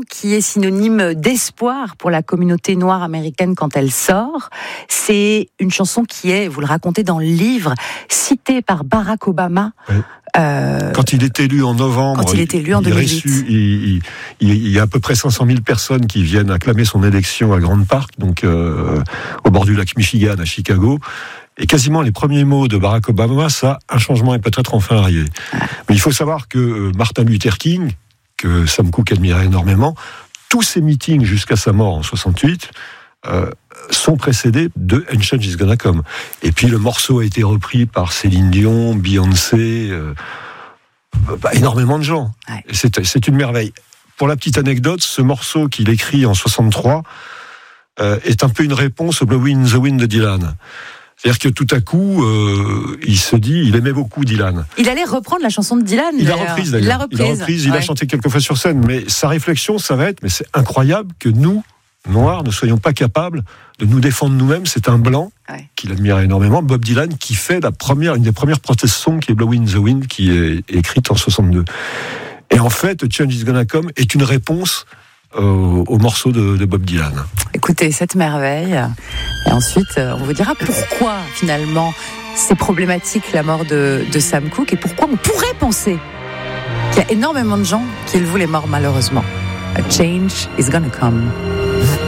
qui est synonyme d'espoir pour la communauté noire américaine quand elle sort. C'est une chanson qui est, vous le racontez dans le livre, citée par Barack Obama. Oui. Quand il est élu en novembre, quand il est élu en 2008. Il y a à peu près 500 000 personnes qui viennent acclamer son élection à Grand Park, donc au bord du lac Michigan à Chicago. Et quasiment les premiers mots de Barack Obama, ça, un changement est peut-être enfin arrivé. Mais il faut savoir que Martin Luther King, que Sam Cooke admirait énormément, tous ses meetings jusqu'à sa mort en 68 sont précédés de And Change Is Gonna Come. Et puis le morceau a été repris par Céline Dion, Beyoncé, énormément de gens. Ouais. Et c'est une merveille. Pour la petite anecdote, ce morceau qu'il écrit en 63 est un peu une réponse au Blowin' in the Wind de Dylan. C'est-à-dire que tout à coup, il se dit, il aimait beaucoup Dylan. Il allait reprendre la chanson de Dylan. Il l'a reprise d'ailleurs. Il a chanté quelques fois sur scène. Mais sa réflexion, ça va être, mais c'est incroyable que nous, Noirs, ne soyons pas capables de nous défendre nous-mêmes. C'est un blanc qu'il admirait énormément, Bob Dylan, qui fait une des premières protest songs qui est Blowin' in the Wind, qui est écrite en 62. Et en fait, Change Is Gonna Come est une réponse au morceau de Bob Dylan. Écoutez, cette merveille. Et ensuite, on vous dira pourquoi, finalement, c'est problématique la mort de Sam Cooke et pourquoi on pourrait penser qu'il y a énormément de gens qui le voulaient mort, malheureusement. A change is gonna come.